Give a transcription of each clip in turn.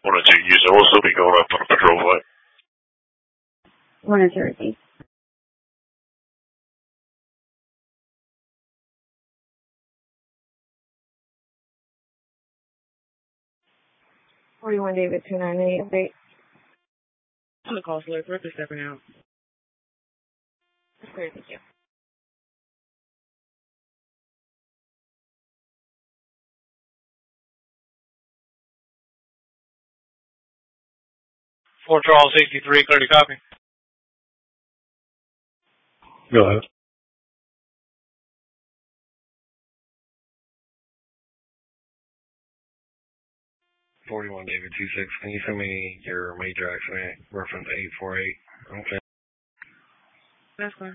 102 user will still be going up on a patrol flight. 102. 41 David 298 update. On the call, Slurp. We're stepping out. That's great, thank you. Fort Charles 63, clear to copy. Go ahead. David 26, can you send me your major accident reference 848? Okay. That's fine.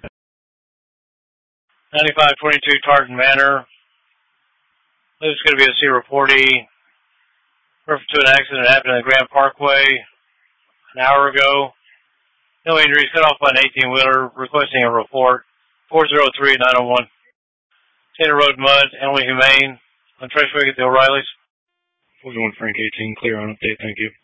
9522 Tartan Manor. I believe it's going to be a C-40. Reference to an accident that happened in the Grand Parkway an hour ago. No injuries, cut off by an 18-wheeler, requesting a report. 403-901. Taylor Road Mud, Emily Humane, on Treshwick at the O'Reillys. 41 Frank 18, clear on update, thank you.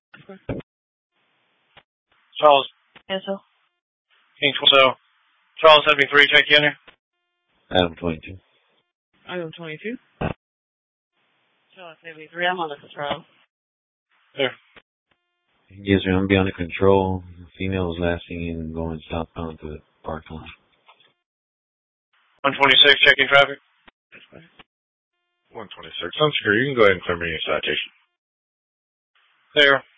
Charles. Yes, sir. King 12. Charles 73, check in here. Adam 22. Item 22. Charles 73, I'm on the control. There. Yes, sir, I'm beyond the control. The female is last seen and going southbound to the parking lot. 126, checking traffic. 126. I'm sure you can go ahead and clear me a citation. There.